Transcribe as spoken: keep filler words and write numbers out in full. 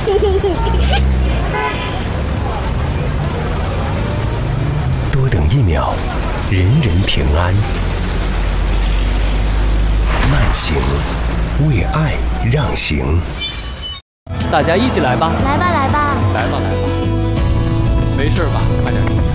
多等一秒，人人平安。慢行，为爱让行。 大家一起来吧！ 来吧，来吧， 来吧，来吧，没事吧？快点。